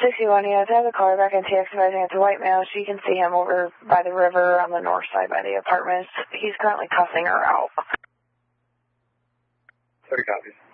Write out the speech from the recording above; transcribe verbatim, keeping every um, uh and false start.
sixty-one, yes, I have a caller back in T X advising it's a white male. She can see him over by the river on the north side by the apartments. He's currently cussing her out. thirty copies.